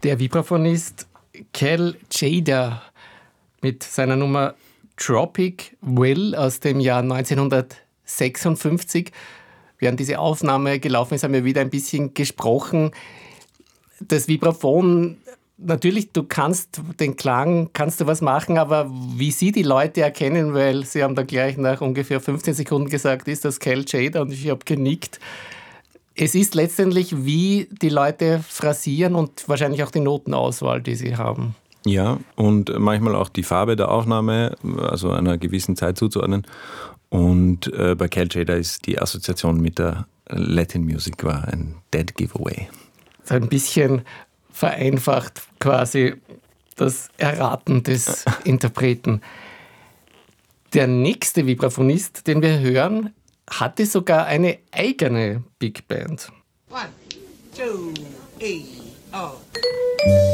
Der Vibraphonist Cal Tjader mit seiner Nummer Tropic Will aus dem Jahr 1956. Während diese Aufnahme gelaufen ist, haben wir wieder ein bisschen gesprochen. Das Vibraphon, natürlich, du kannst den Klang, kannst du was machen, aber wie Sie die Leute erkennen, weil Sie haben da gleich nach ungefähr 15 Sekunden gesagt, ist das Cal Tjader, und ich habe genickt. Es ist letztendlich, wie die Leute phrasieren und wahrscheinlich auch die Notenauswahl, die sie haben. Ja, und manchmal auch die Farbe der Aufnahme, also einer gewissen Zeit zuzuordnen. Und bei Cal Tjader ist die Assoziation mit der Latin Music war ein Dead Giveaway. So ein bisschen vereinfacht quasi das Erraten des Interpreten. Der nächste Vibraphonist, den wir hören, hatte sogar eine eigene Big Band. 1, 2, 3, 4.